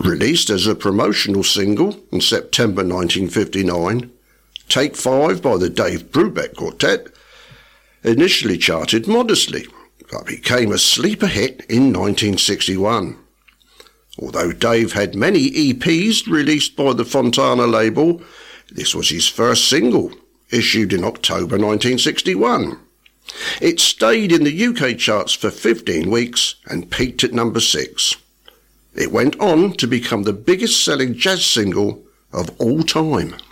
Released as a promotional single in September 1959, Take 5 by the Dave Brubeck Quartet initially charted modestly, but became a sleeper hit in 1961. Although Dave had many EPs released by the Fontana label, this was his first single, issued in October 1961. It stayed in the UK charts for 15 weeks and peaked at number 6. It went on to become the biggest selling jazz single of all time.